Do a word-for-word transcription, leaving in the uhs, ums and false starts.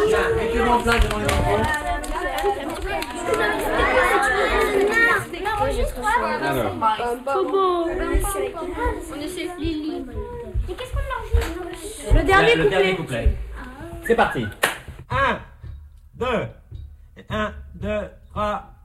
Mettez-vous en place devant les enfants. Alors. On essaie Lily. Et qu'est-ce qu'on enregistre? Le dernier Le couplet. dernier couplet. C'est parti. un, deux, un, deux, trois.